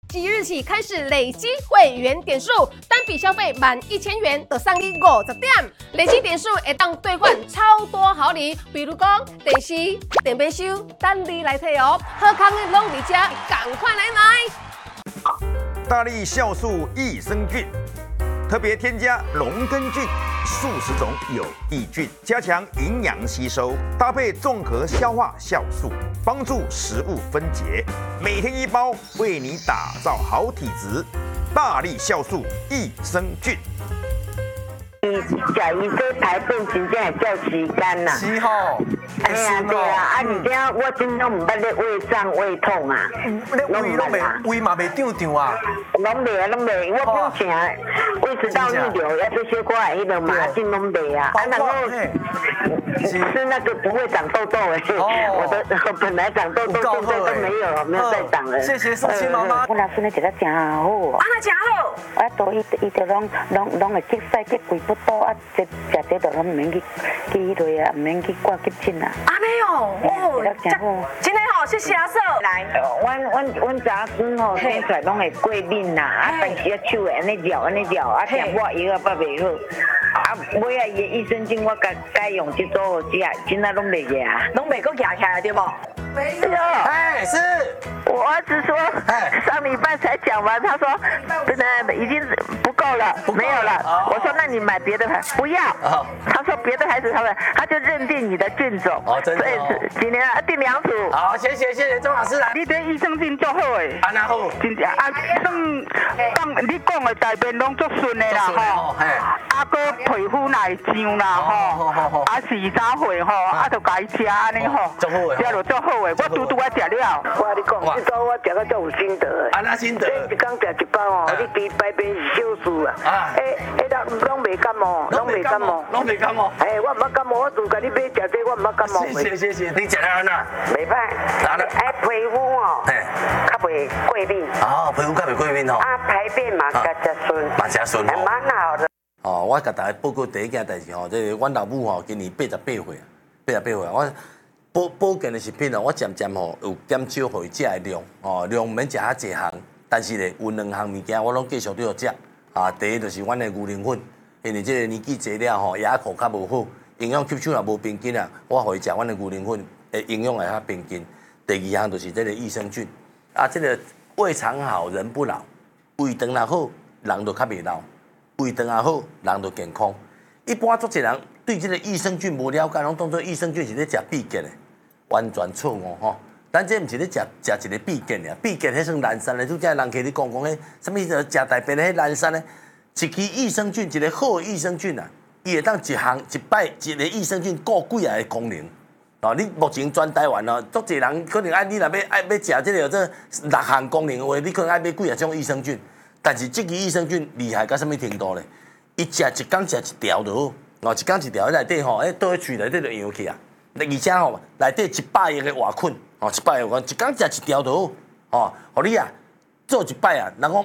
即日起开始累积会员点数，单笔消费满1000元就送你50点，累积点数会当兑换超多好礼，比如讲电视、电杯收，等你来摕哦。好康的拢伫遮，赶快来买！ 大力酵素益生菌，特别添加龙根菌、数十种有益菌，加强营养吸收，搭配综合消化酵素，帮助食物分解。每天1包，为你打造好体质。大力酵素益生菌。 食伊这排便真正会照时间呐。 是吼， 哎呀，对啊，而且我真拢唔捌咧胃胀胃痛啊， 胃嘛袂胀啊。 拢袂，我之前胃食道逆流，要这些过来迄个麻疹拢袂啊。然后吃那个不会长痘痘诶，我本来长痘痘，现在都没有再长了。 谢谢宋青妈妈。 我老孙咧食得真好。 啊，那真好。 啊，都伊就拢会积屎积规不多啊，食这都拢唔免去迄类啊，唔免去挂急诊啊。 啊没有，真的好，谢谢阿嫂。来， 阮查孙吼生出来拢会过敏呐，啊，但是啊手会安尼绕，啊，点我药啊捌袂好，啊，尾啊伊的益生菌我改用这组食，真啊拢袂牙， 拢袂够夹起来对不？ 没有。 哎，是。 我儿子说，上礼拜才讲完，他说，真的已经不够了，没有了。我说那你买别的牌，不要。他说别的牌子他就认定你的菌种。 哦，真的。所以今年订2组。 好，谢谢钟老师来。 你对益生菌足好诶。 安那好。 真正啊，当你讲的大便拢足顺的啦吼。啊，个皮肤来痒啦吼。啊，4、3岁吼，啊，就该吃安尼吼。 足好诶。 吃就足好诶，我拄啊食了。我跟你讲。这包我食到足有心得的。 啊，那心得。 一天食1包哦，你比排便是小事啊。拢袂感冒，拢袂感冒。我唔捌感冒，我自家你买食这我唔捌感冒。 谢谢，你食安那？ 袂歹。皮肤哦，较袂过敏。 哦，皮肤较袂过敏哦。 啊，排便嘛较顺。 嘛真顺哦。 蛮好的。 哦，我甲大家报告第一件代志吼，即阮老母吼今年88岁啊，我保健的食品哦，我渐渐吼有减少互伊食的量，量毋免食遐济项，但是咧有2项物件我拢继续都要食。啊，第一就是阮的牛奶粉，因为这个年纪济了吼，牙口较无好，营养吸收也无平均啊，我互伊食阮的牛奶粉，营养会较平均。第2项就是这个益生菌，啊，这个胃肠好人不老，胃肠若好，人就较袂老。胃肠也好，人就健康。一般足侪人对这个益生菌无了解，拢当作益生菌是咧食必健的，完全错误吼。咱这毋是咧食一个必健的，必健迄算蓝山的，拄则人客咧讲迄什么食大便的迄蓝山呢？一支益生菌，一个好的益生菌啊，伊会当一摆一个益生菌顾几个功能。哦，你目前全台湾哦，足侪人可能你若要食这个6项功能的话，你可能爱买几种益生菌。但是这支益生菌厉害到什么程度呢？伊一工食1条就好，一工1条，内底吼，倒去喙内底就扬起啊。而且吼，内底100亿个活菌，100亿个，一工食1条就好，互你啊做1摆啊，人讲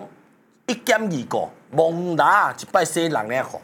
1减2个，蒙拿1摆洗6领裤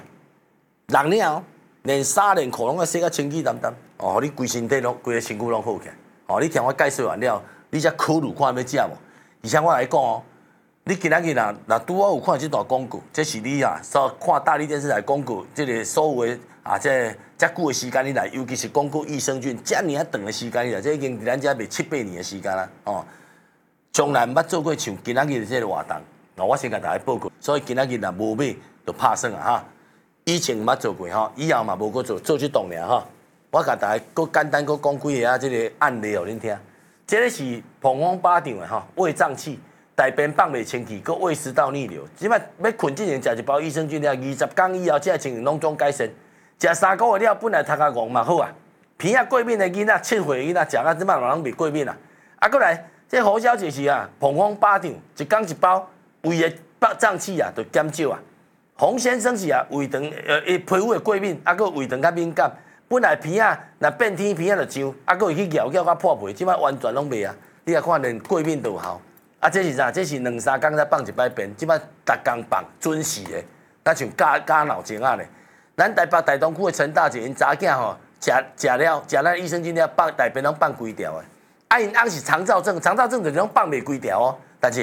，6领哦，连衫连裤拢要洗甲清气淡淡，互你规身体拢规个身躯拢好起来。你听我介绍完了，你才考虑看要食无？而且我来讲哦。你今仔日若拄好有看这段广告，这是你啊，看大力电视台广告，这个所有的啊，这久的时间以来，尤其是广告益生菌，这尔啊长的时间以来，这已经伫咱遮卖7、8年的时间啦，从来毋捌做过像今仔日的这个活动。我先甲大家报告，所以今仔日若无买就拍算啊哈。以前毋捌做过哈，以后嘛无搁做这档尔哈。我甲大家搁简单搁讲几个这个案例互恁听。这个是膀胱巴掌的哈，胃胀气。大便放袂清气，佮胃食道逆流，即摆要困之前食1包益生菌了，20天以后这情形拢总改善。食3个月了，本来头壳戆嘛好啊，鼻仔过敏的囡仔、7岁的囡仔食啊，即摆嘛拢袂过敏啊。啊，过来，这胡小姐是啊，膀胱巴掌，一工1包，胃的胀气啊，就减少啊。洪先生是啊，胃肠皮肤的过敏，啊，佮胃肠较敏感，本来鼻仔若变天鼻仔就痒，啊，佮会去咬到破皮，即摆完全拢袂啊。你啊看连过敏都有效。啊，这是啥？这是2、3天才放1摆便，即摆逐工放，准时的，那像加脑精啊咧。咱台北大东区的陈大姐因查囝吼，食咱益生菌了，大便拢放规条的。啊，因翁是肠燥症，肠燥症就是拢放袂规条哦。但是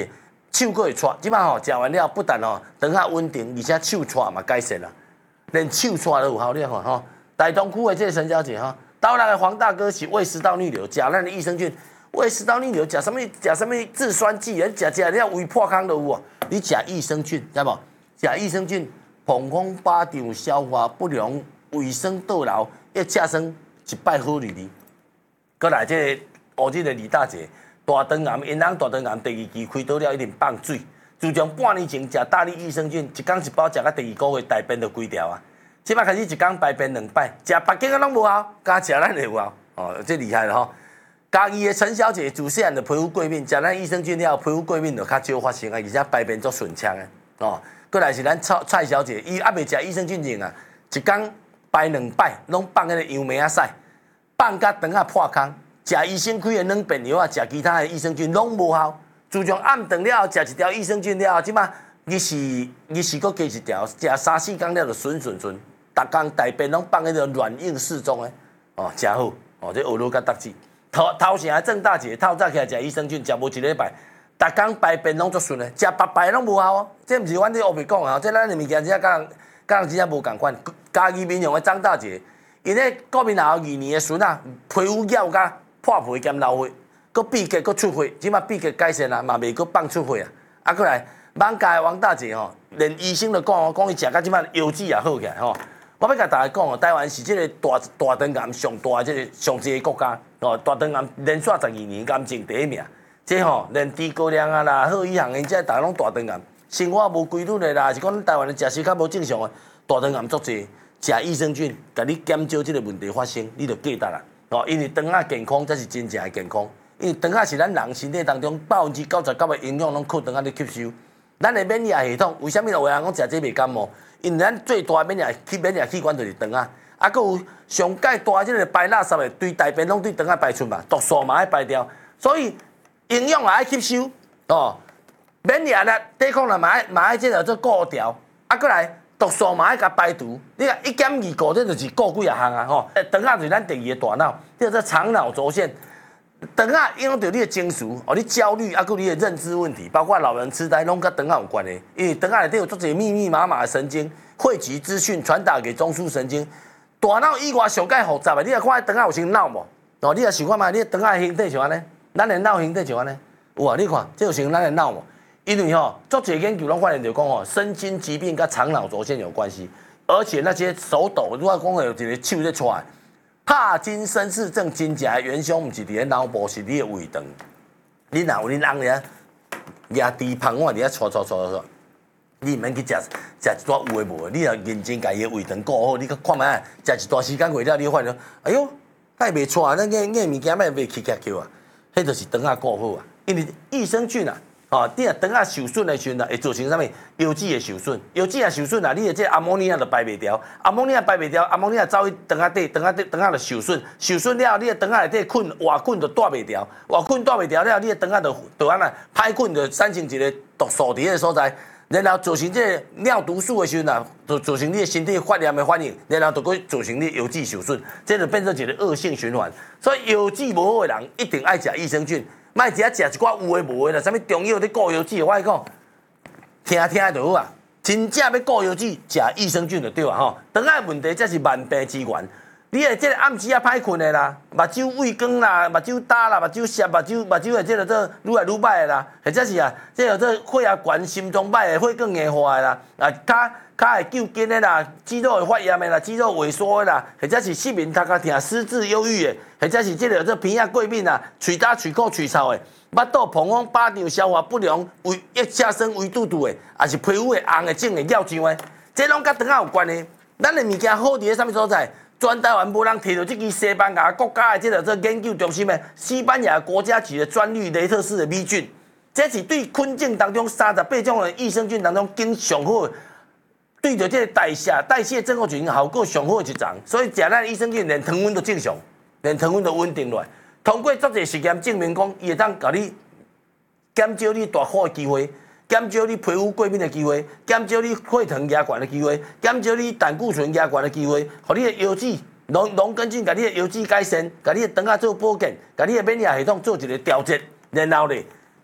手佫会喘，即摆吼食完了，不但吼肠下稳定，而且手喘嘛改善啦，连手喘都有效，你看吼。台东区的这个陈小姐吼，刀来的黄大哥是胃食道逆流，食咱的益生菌，胃食道逆流食什么制酸剂，食了胃破空都有哦。你食益生菌，知无？食益生菌，膀胱巴肠消化不良、胃酸倒流，要食算一摆好日子。过来这个乌日的李大姐。大肠癌，因翁大肠癌第2期开刀了，一定放水。自从半年前食大力益生菌，一天一包，食到第2个月大便就规条啊。即摆开始一天排便2摆，食别间个拢无效，加食咱就有效。哦，这厉害了吼！嘉义的陈小姐自细汉就皮肤过敏，食咱益生菌了，皮肤过敏就较少发生啊，而且排便足顺畅的。哦，过来是咱蔡小姐，伊还未食益生菌前啊，一天排2摆，拢放迄个杨梅啊屎，放甲肠啊破空。食医生开的软便药啊，食其他的益生菌拢无效。自从暗顿了后，食一条益生菌了后，即摆日时佫加一条，食3、4天了就顺。逐工大便拢放迄个软硬适中的，哦，真好。哦，这学路甲得志。头前郑大姐透早起来食益生菌，食无1礼拜，逐工排便拢足顺的，食白白拢无效哦。这毋是阮咧后面讲啊，这咱的物件真正甲人真正无共款。嘉义民雄的张大姐，因咧国民后2年的孙啊，皮肤咬甲。破皮兼流血，佮闭结佮出血，即马闭结改善啦，嘛袂佮放出血啊。啊，过来，艋舺王大姐吼，连医生都讲伊食到即马腰子也好起来吼。我要甲大家讲哦，台湾是即个大肠癌上大即个上济个国家哦，大肠癌连续12年癌症第1名。即吼连低高粱啊啦、贺一航因这大家拢大肠癌，生活无规律的啦，是讲咱台湾的食食较无正常的，大肠癌足济，食益生菌，甲你减少即个问题发生，你就记得啦。哦，因为肠仔健康才是真正的健康。因为肠仔是咱人身体当中99%的营养拢靠肠仔咧吸收。咱的免疫系统为什么有的人讲食这袂感冒？因为咱最大的免疫器官就是肠仔。啊，佮有上介大即个排垃圾的，对大便拢对肠仔排出嘛，毒素嘛爱排掉。所以营养也爱吸收，哦，免疫力、抵抗力嘛爱即个做顾调。啊，过来。毒素嘛爱甲排除，你看1减2顾，这就是顾几啊项啊吼。肠仔就是咱第2个大脑，叫做肠脑轴线。肠仔影响到你的情绪，哦，你焦虑，啊，佮你的认知问题，包括老人痴呆，拢甲肠仔有关的。因为肠仔内底有足侪密麻的神经，汇集资讯传达给中枢神经。大脑以外上介复杂的，你若看肠仔有像脑无？哦，你若想看嘛，你肠仔的形体像安尼，咱的脑形体像安尼，有啊？你看，这就像咱的脑无？因为足侪研究拢发现就讲身心疾病跟肠脑轴线有关系，而且那些手抖，如果讲有一个手在出来，帕金森氏症真正的元凶，毋是伫个脑部，是你的胃肠。你若有恁翁咧，压低胖碗伫遐搓，你毋免去食一撮有诶无诶，你若认真家己的胃肠顾好，你去看卖，食一段时间过了，你发现，哎哟，太袂错啊，咱个物件卖袂起叫啊，迄就是肠仔顾好啊，因为益生菌啊。哦，你若肠仔受损的时阵啊，会造成啥物？腰子会受损，腰子也受损啊，你的这阿摩尼亚就排袂掉，阿摩尼亚走去肠仔底，肠仔就受损，受损了，你的肠仔内底活菌就带袂掉，活菌带袂掉了，你的肠仔就安那歹菌就产生一个毒素伫个所在，然后造成这尿毒素的时阵啊，就造成你的身体发炎的反应，然后就会造成你腰子受损，这就变成一个恶性循环。所以腰子无好的人一定爱食益生菌。莫只食一寡有诶无诶啦，啥物中药咧顾腰子，我跟你讲，听就好啊。真正要顾腰子，食益生菌就对啊吼。肠仔问题才是万病之源。你诶，即个暗时啊歹困诶啦，目睭畏光啦，目睭焦啦，目睭涩，目睭诶，即个做愈来愈歹诶啦，或者是啊，即个做血压悬、心脏歹诶，血管硬化诶啦，啊骹会揪筋诶啦，肌肉会发炎诶啦，肌肉萎缩诶啦，或者是失眠、头壳痛、失智、忧郁诶，或者是即个做鼻仔过敏啊，喙焦、喙苦、喙臭诶，腹肚、膀胱、巴肠消化不良、胃液下生、胃肚肚诶，也是皮肤会红诶、肿诶、尿胀诶，这拢甲肠仔有关系。咱诶物件好伫咧啥物所在？全台湾无人摕到这支西班牙国家的这个做研究中心的西班牙国家级的专利雷特氏的 V 菌，这是对菌种当中38种的益生菌当中经上好的，对着这个代谢症候群效果上好的一种。所以食咱益生菌连糖分都正常，连糖分都稳定落来。通过足侪实验证明讲，伊会当甲你减少你大火的机会。减少你皮肤过敏的机会，减少你血糖压悬的机会，减少你胆固醇压悬的机会，互你的腰子拢根据甲你的腰子改善，甲你的肠仔做保健，甲你的免疫系统做一个调节，然后咧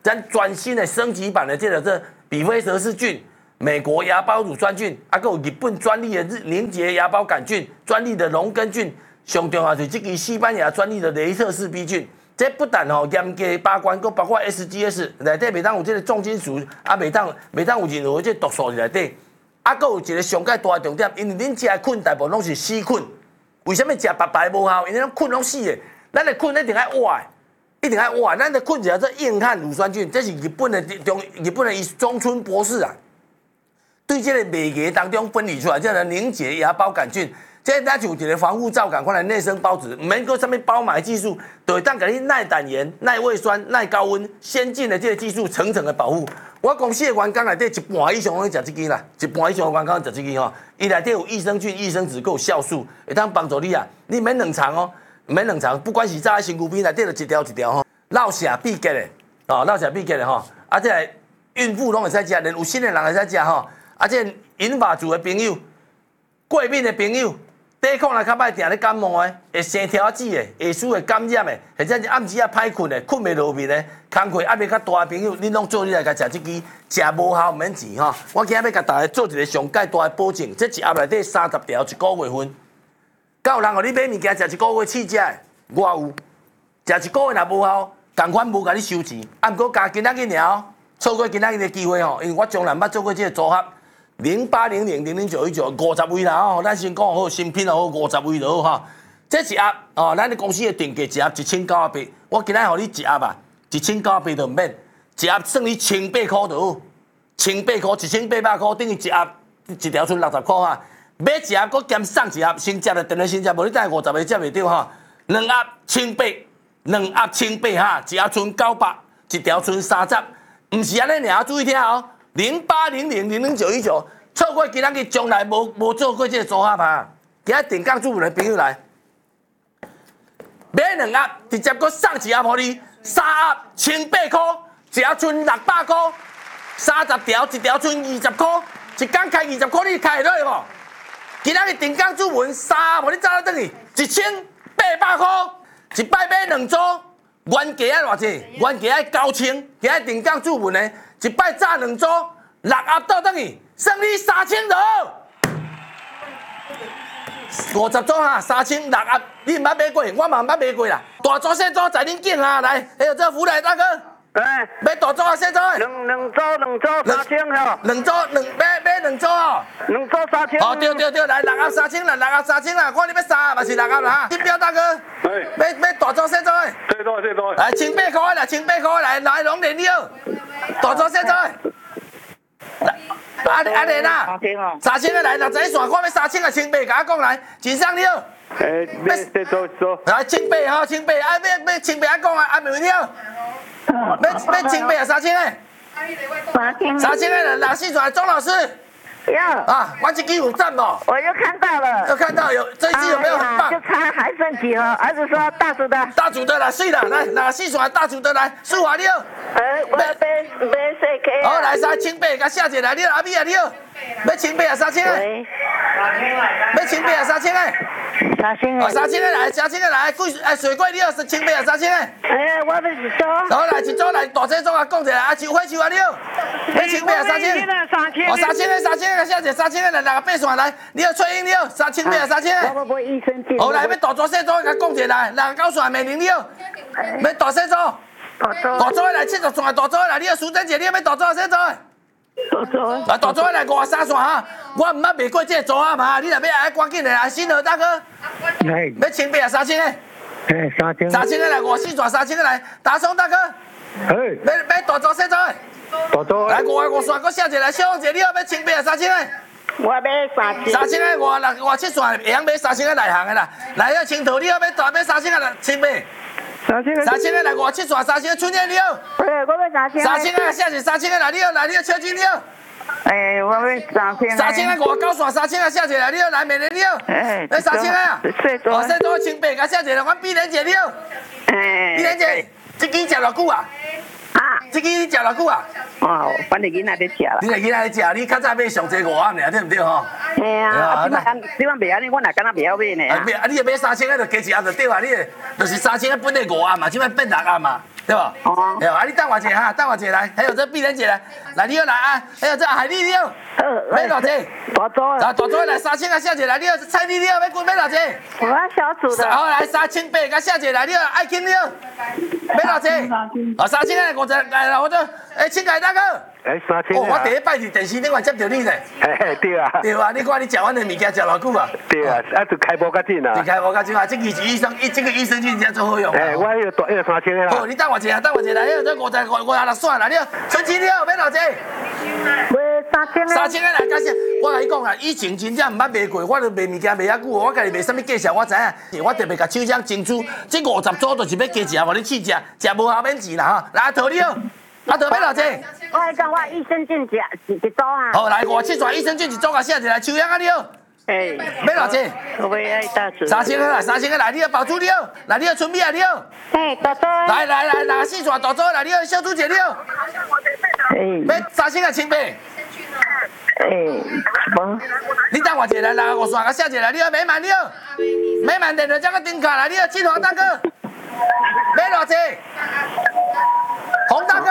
咱全新的升级版的这比菲蛇氏菌、美国芽孢乳酸菌，还有日本专利的凝结芽孢杆菌、专利的龙根菌，上重要是这个西班牙专利的雷特氏 B 菌。这不但严格把关，佫包括 SGS 内底袂当有这个重金属，啊袂当有任何这毒素伫内底。啊，佫有一个上界大的重点，因为恁食的菌大部分拢是死菌。为什么食白白无效？因为咱菌拢死的，咱的菌一定要活的，一定要活。咱的菌叫做硬汉乳酸菌，这是日本的中村博士啊，对这个媒介当中分离出来，叫做凝结芽孢杆菌。这咱就有一个防护罩赶快来内生孢子，唔免搁什么包埋技术，就会当给你耐胆盐、耐胃酸、耐高温，先进的这个技术层层的保护。我公司的员工内底一半以上拢食这支啦，一半以上的员工食这支吼，伊内底有益生菌、益生质，还有酵素，会当帮助你啊。你免冷藏哦，免冷藏，不管是早在身躯边内底就一条一条吼，落下必结的，哦，落下必结的吼。啊，这孕妇拢会使食，连有新的人会使食吼。啊，这银发族的朋友、过敏的朋友。抵抗力较歹，定咧感冒的，会生条子的，下属会感染的，或者是暗时啊歹困的，困袂落眠的，工课压力较大的朋友，恁拢做你来甲食这支，食无效唔免钱吼。我今日要甲大家做一个上界大的保证，这一盒内底30条，一个月份。敢有人互你买物件食一个月试食的？我有，食一个月若无效，同款无甲你收钱。啊，毋过加今仔日尔，错过今仔日的机会吼，因为我从来捌做过这个组合。080000091950位啦吼，咱先讲好，新品就好，50位就好哈。这一盒哦，咱的公司的定价一盒1900，我今仔互你一盒啊，1900就唔免，一盒算你1800块就好，1800块，1800块等于一盒一条剩60块哈。买一盒搁兼送一盒，先接就定了先接，无你等下50个接袂到哈。2盒1800，2盒1800哈，一盒剩900，一条剩30，唔是安尼尔，注意听哦。0800000919，错过今仔日从来无做过这个组合啊！今仔定岗主人朋友来，买2盒，直接搁送一盒互你，3盒1800块，一盒剩600块，30条，一条剩20块，一工开20块，你开会落无？今仔日定岗主文3盒互你走到等去，1800块，一摆买2组，原价啊偌济？原价要9000，今仔定岗主文的。一摆炸2组，6盒倒等去，算你3000就好。50组哈，3000 6盒，你毋捌买过，我嘛毋捌买过啦。大组小组在恁拣哈，来，还有这服务来大哥。 哎， 买大组啊，小组？ 两组3000吼。 买2组哦。 2组3000。 哦，对，来6盒3000啦，6盒3000啦，看你要3盒嘛是6盒啦哈。金标大哥。哎。买大组小组的。 最多。 来1800块啦，1800块来拢连了。大组小组的。阿莲啊，3000个来，61线，看要3000个1800，甲我讲来，真送了。 再做。 来1800吼，1800，啊要1800啊讲啊，啊袂了。要1800啊3000个。3000个来，64线钟老师。 有啊，我这支有赞不？ 我又看到了。 又看到有这一支有没有很棒？ 就差还剩几盒？儿子说大组的。 大组的啦，是啦，来64线大组的来，4华了。 我买4K。 好，来3800，甲写一来了，阿米啊了，要1800啊3000个。要1800啊3000个。 3000个。 哦，3000个来，3000个来，水果了是1800啊3000个。 哎，我要一组。 好来，一组来，大这组啊，讲一下啊，秋花啊了，要1800啊3000个。哦，3000个，写一3000个来，68线来，你要翠英了，1800啊3000个。 我益生菌。 好来，要大组小组，甲讲一下来，69线美玲了，要大小组。大组的来70线，大组的来，你要苏珍姐，你要大组小组的？啊，大组的来53线哈，我毋捌卖过这个组合嘛，你若要爱赶紧的来，新河大哥，要1800啊3000个。3000个来，54线3000个来，大松大哥，要大组小组的？来55线，搁写一来，小凤姐，你要1800啊3000个？ 我要3000。 3000个57线，会晓买3000个内行的啦，来要青桃，你要3000个1800。3000个来57线，3000个春燕了。 我要3000。 3000个写是3000个来你要秋金了。 哎，我要3000。 3000个59线，3000个写一来，你要来美莲了。来3000个啊。 最多。 哦，最多1800个写一来，阮碧莲姐了。碧莲姐，这支食偌久啊？这支你食偌久啊？ 哦，反正囡仔在食啦。 你个囡仔在食，你较早买上济5盒尔，对毋对吼？ 嘿啊，你讲袂安尼，我哪敢若袂晓买呢？ 啊，你要买3000个就加一盒就对啊，你就是3000个本来5盒嘛，即摆变6盒嘛。 对吧？哦。哎呦，啊，你等我一下哈，等我一下来，还有这碧莲姐来，你好来啊，还有这海丽你好，买偌济？ 大组啊。 大组来3000个小姐来，你好，蔡丽你好，要买偌济？ 我要小组的。 好来3800个小姐来，你好，爱卿你好，买偌济？哦，3000个50来，我这请假大哥。 3000。 哦，我第一摆伫电视顶面接到你咧。 嘿，对啊。 对啊，你看你食阮的物件食偌久啊？ 对啊，就开播较紧啊。 就开播较紧啊，这个是益生菌真做好用。 我迄个3000个啦。 好，你等我一下，来，迄个这56线啦，你好，春枝你好，买偌济？ 买3000个。 3000个来，感谢。我甲你讲啊，以前真正毋捌卖过，我都卖物件卖遐久，我家己卖啥物介绍，我知影。我特别甲厂商争取，这50组就是要加食，无你试食，食无效免钱啦哈。来，阿桃你好，阿桃买偌济？ 我讲我益生菌一组啊。 好，来57串益生菌一组啊，写一来，秋阳啊你好。 哎。 买偌济？ 我买爱大组。 3000个来，3000个来，你好，宝珠你好，来你好，春米啊你好。 哎，大组。 来，64串大组来，你好，小猪姐你好。买3000个清白。你等我一下来，65串个写一来，你好，美满你好，美满电话这个顶卡来，你好，金黄大哥，买偌济？洪大哥，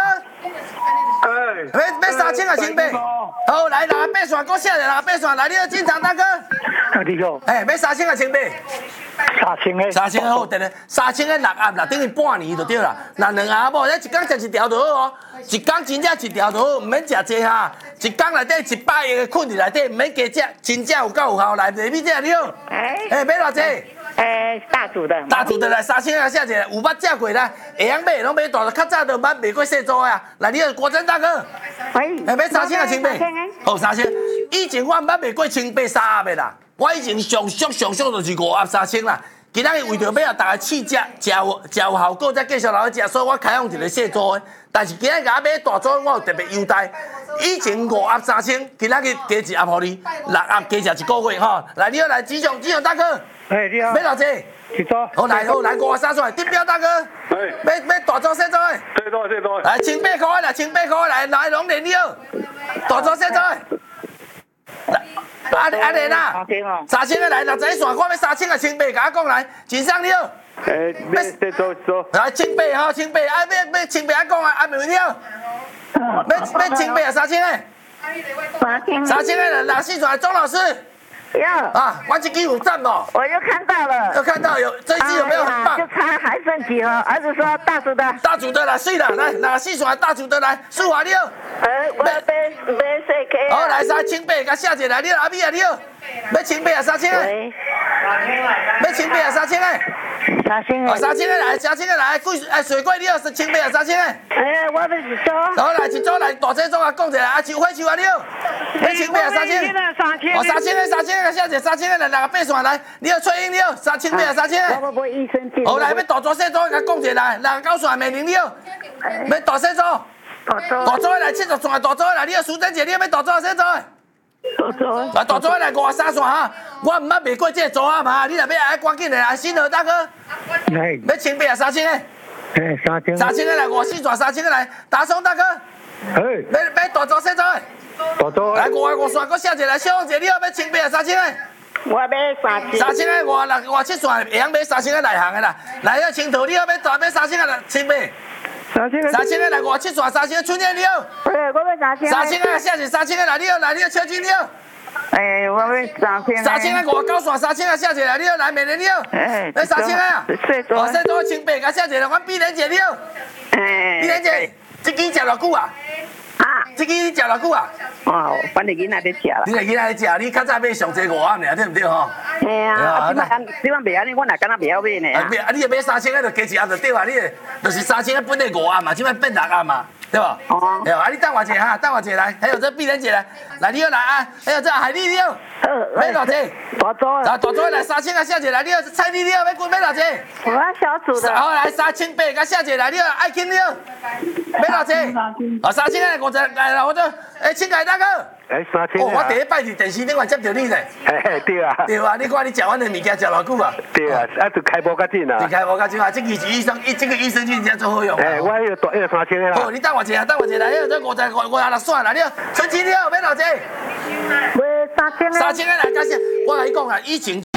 买3000个清白。好，来68串，搁写一来68串来，你好，金长大哥。 你好。 哎，买3000个清白。3000个好，等下3000个6盒啦，等于半年就对啦。那2盒无，一天食1条就好哦。一天真正1条就好，唔免食济哈。一天内底100个困伫内底，唔免加食，真正有够有效。来，内面这你好。哎，买偌济？ 大组的。 大组的来3000个写一个，有捌食过啦，会晓买，拢买大，较早都捌卖过细组呀。来，你好，国珍大哥。 喂。 买3000个清白。好，3000。以前我毋捌卖过清白3盒的啦。我以前上俗就是5盒3000啦，今仔日为着要让大家试食，食有效果，再继续落去食，所以我开放一个小组的。但是今仔日甲我买大组，我有特别优待。以前5盒3000，今仔日加1盒互你，6盒加食1个月吼。来，你好，来志雄大哥。 哎，你好。 买偌济？ 一组。 好来53串，丁彪大哥。买大组小组的。 小组。 来18块来，18块来龙年你好，大组小组的。阿莲啊，3000个来61串，我要3000个清白，甲我讲来，真上你好。 这组。 来清白吼，清白，要清白，讲啊，妹妹你好。要清白啊，3000个。3000个来64串，钟老师。 有。 啊，我这支有赞哦。 我又看到了。 又看到有这一支有没有很棒？ 就差还剩几盒，儿子说大组的。 大组的来，水啦，来64串大组的来，舒华你好。 我要买4K。 好，来清白，甲写一来，你好，阿美啊你好。要清白啊3000个。要清白啊3000个。3000个。3000个来，3000个来，水果你好，清白啊3000个。 我要一组。 好来一组来，大这组啊，讲一下，啊秋花你好。要清白啊3000个。哦3000个写一3000个来68串来，你好翠英你好，3000白啊3000个。 我益生菌。 好来要大组小组，甲讲一下来，69串美玲你好。要大小组。大组来70串，大组来，你好苏珍姐，你要大组小组？来大组来53串哈，我毋捌卖过这个组啊嘛，你若要爱赶紧的，新河大哥。要清白啊3000个。3000个来54串，3000个来，大松大哥。要大组小组？ 大组。 来55串，搁写一来，小凤姐你好，要清白啊3000个。 我要3000。 3000个57串，会晓买3000个内行的啦。来要青桃你好，要3000个来清白。3000个来57串，3000个春燕你好。 我要3000。 3000个写一3000个来你好，秋金你好。 我要3000。 3000个59串，3000个写一来你好，来美玲你好。要3000个啊。小组清白，甲写一来，阮碧莲姐你好。碧莲姐，这支食偌久啊？这支你食偌久啊？ 反正囡仔在食啦。 你囡仔在食，你较早买上济5盒尔，对毋对吼？ 即摆卖安尼，我哪敢若袂晓买呢？ 你若买3000个就加1盒就对啊，你就是3000个本来5盒嘛，即摆变6盒嘛，对吧？对啊，你等我一下哈，等我一下来，还有这碧莲姐来，你好来啊，还有这海丽你好，买偌济？ 大组啊。 大组来3000个写一来，你好蔡丽你好，买偌济？ 我要小组的。 好来3800个写一来，你好爱卿你好，买偌济？3000个50来，我这请假大哥。 3000。 我第一摆伫电视顶面接到你咧。 对啊。 对啊，你看你食阮的物件食偌久啊？ 对啊，就开播较紧啊。 就开播较紧啊，这个是这个益生菌真做好用。 我迄个3000个啦。 好，你等我一下，来，还有这56串啦，你好，春枝你好，买偌济？ 买3000个。 3000个来，感谢。我甲你讲啊，以前。